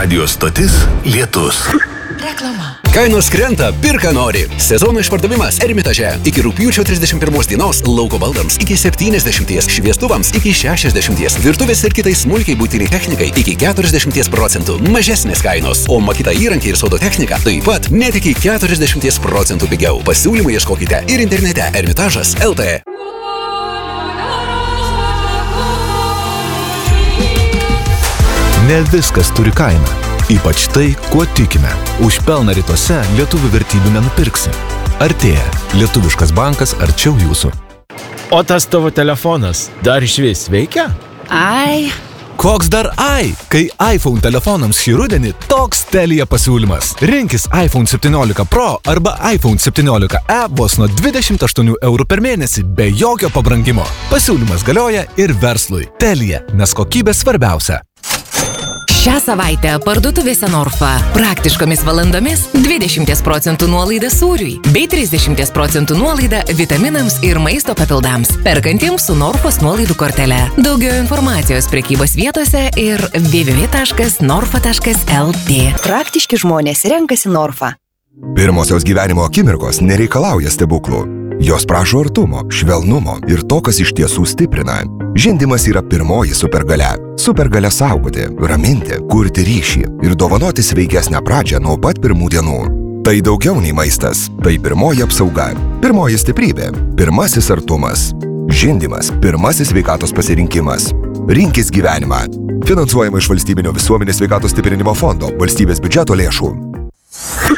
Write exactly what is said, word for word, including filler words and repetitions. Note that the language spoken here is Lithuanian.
Radio stotis Lietus. Reklama. Kainos krenta, pirka nori. Sezono išpardavimas Ermitaže. Iki rugpjūčio trisdešimt pirmos dienos lauko baldams iki septyniasdešimties, šviestuvams iki šešiasdešimties, virtuvės ir kitai smulkiai būtiniai technikai iki keturiasdešimties procentų mažesnės kainos, o Makita įrankiai ir sodo technika taip pat net iki keturiasdešimties procentų pigiau. Pasiūlymų ieškokite ir internete ermitažas taškas lt. Ne viskas turi kainą. Ypač tai, kuo tikime. Už pelną rytuose lietuvių vertybių nenupirksi. Artėja. Lietuviškas bankas arčiau jūsų. O tas tavo telefonas dar išvis veikia? Ai. Koks dar ai? Kai iPhone telefonams šį rudenį toks Telia pasiūlymas. Rinkis iPhone septyniolika Pro arba iPhone septyniolika e vos nuo dvidešimt aštuonių eurų per mėnesį be jokio pabrangimo. Pasiūlymas galioja ir verslui. Telia, nes kokybė svarbiausia. Šią savaitę parduotuvėse Norfa praktiškomis valandomis dvidešimt procentų nuolaida sūriui bei trisdešimt procentų nuolaida vitaminams ir maisto papildams. Perkantiems su Norfos nuolaidų kortele. Daugiau informacijos prekybos vietose ir w w w taškas norfa taškas lt. Praktiški žmonės renkasi Norfa. Pirmosios gyvenimo akimirkos nereikalauja stebuklų. Jos prašo artumo, švelnumo ir to, kas iš tiesų stiprina. Žindymas yra pirmoji supergalia. Supergalia saugoti, raminti, kurti ryšį ir dovanoti sveikesnę pradžią nuo pat pirmų dienų. Tai daugiau nei maistas. Tai pirmoji apsauga, pirmoji stiprybė, pirmasis artumas. Žindymas – pirmasis sveikatos pasirinkimas. Rinkis gyvenimą. Finansuojama iš Valstybinio visuomenės sveikatos stiprinimo fondo, valstybės biudžeto lėšų.